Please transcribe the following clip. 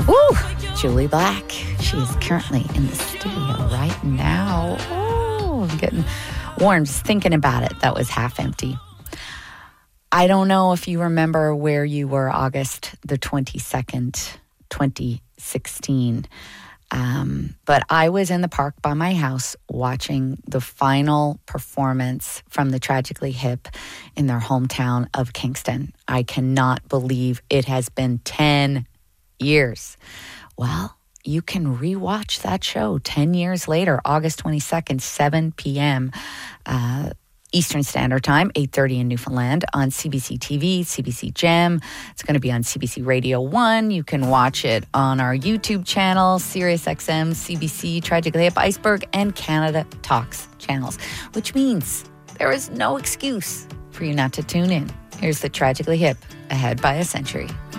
Woo! Julie Black. She is currently in the studio right now. Oh, I'm getting warm just thinking about it. That was Half Empty. I don't know if you remember where you were August the 22nd, 2016. But I was in the park by my house watching the final performance from the Tragically Hip in their hometown of Kingston. I cannot believe it has been 10 years. Well, you can rewatch that show 10 years later, August 22nd, 7 p.m. Eastern Standard Time, 8:30 in Newfoundland on CBC TV, CBC Gem. It's going to be on CBC Radio 1. You can watch it on our YouTube channel, SiriusXM, CBC, Tragically Hip, Iceberg, and Canada Talks channels, which means there is no excuse for you not to tune in. Here's the Tragically Hip, Ahead by a Century.